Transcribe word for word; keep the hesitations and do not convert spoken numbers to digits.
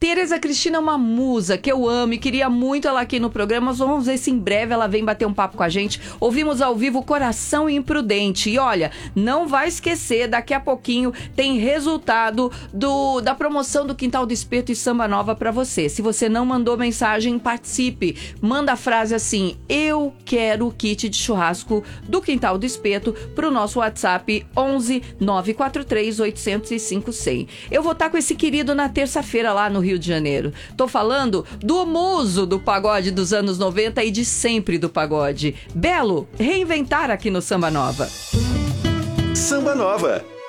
Tereza Cristina é uma musa que eu amo e queria muito ela aqui no programa, mas vamos ver se em breve ela vem bater um papo com a gente. Ouvimos ao vivo Coração Imprudente. E olha, não vai esquecer, daqui a pouquinho tem resultado do, da promoção do Quintal do Espeto e Samba Nova pra você. Se você não mandou mensagem, participe. Manda a frase assim: eu quero o kit de churrasco do Quintal do Espeto pro nosso WhatsApp onze nove quatro três oito zero cinco cem. Eu vou estar com esse querido na terça-feira lá no Rio de Janeiro. Tô falando do muso do pagode dos anos noventa e de sempre do pagode. Belo, reinventar aqui no Samba Nova. Samba Nova.